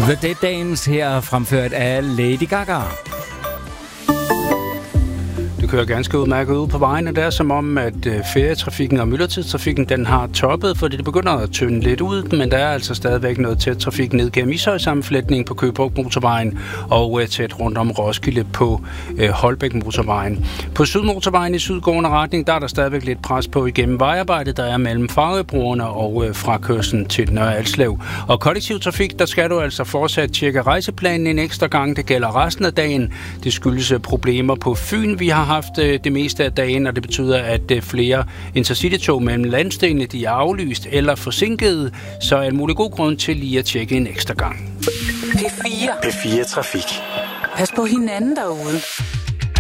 The Dead Dames her fremført af Lady Gaga. Det kører ganske udmærket ud på vejen, og det er som om, at ferietrafikken og myldretidstrafikken, den har toppet, fordi det begynder at tynde lidt ud, men der er altså stadigvæk noget tæt trafik ned gennem Ishøj-sammenflætningen på Køge Bugt Motorvejen og tæt rundt om Roskilde på Holbæk Motorvejen. På Sydmotorvejen i sydgående retning, der er der stadigvæk lidt pres på igennem vejarbejdet, der er mellem Farøbroerne og frakørslen til Nørre Alslev. Og kollektiv trafik, der skal du altså fortsat tjekke rejseplanen en ekstra gang. Det gælder resten af dagen. Det skyldes problemer på Fyn. Vi har haft det meste af dagen, og det betyder, at flere intercity-tog mellem landstenene, de er aflyst eller forsinket, så er en mulig god grund til lige at tjekke en ekstra gang. P4 Trafik. Pas på hinanden derude.